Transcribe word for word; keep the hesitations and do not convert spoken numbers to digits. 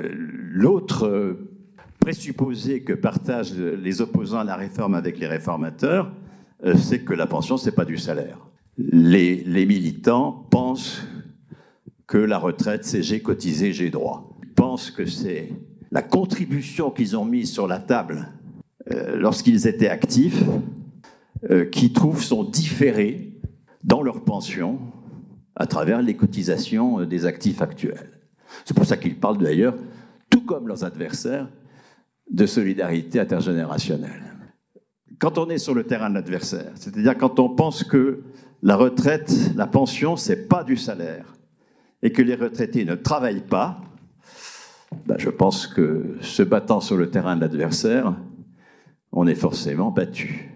euh, l'autre euh, présupposé que partagent les opposants à la réforme avec les réformateurs, euh, c'est que la pension, c'est pas du salaire. Les, les militants pensent que la retraite, c'est j'ai cotisé, j'ai droit. Ils pensent que c'est la contribution qu'ils ont mise sur la table euh, lorsqu'ils étaient actifs euh, qui trouvent sont différés dans leur pension à travers les cotisations des actifs actuels. C'est pour ça qu'ils parlent d'ailleurs, tout comme leurs adversaires, de solidarité intergénérationnelle. Quand on est sur le terrain de l'adversaire, c'est-à-dire quand on pense que la retraite, la pension, c'est pas du salaire, et que les retraités ne travaillent pas, ben je pense que se battant sur le terrain de l'adversaire, on est forcément battu.